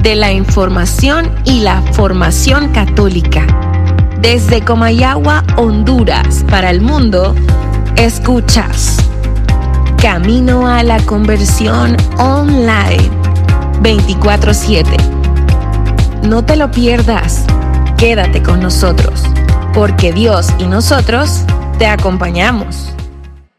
de la información y la formación católica. Desde Comayagua, Honduras, para el mundo, escuchas Camino a la Conversión Online 24/7. No te lo pierdas, quédate con nosotros, porque Dios y nosotros te acompañamos.